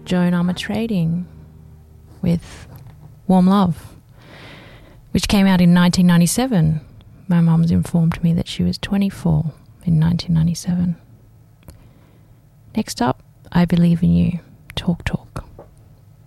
Joan Armatrading with Warm Love, which came out in 1997. My mum's informed me that she was 24 in 1997. Next up, I Believe in You, Talk Talk.